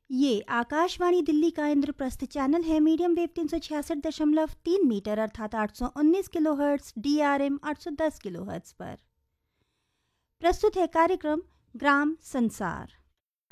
ये आकाशवाणी दिल्ली का इंद्रप्रस्थ चैनल है। मीडियम वेव 366.3 मीटर अर्थात 819 किलोहर्ट्ज, DRM 810 किलोहर्ट्ज पर। प्रस्तुत है कार्यक्रम ग्राम संसार।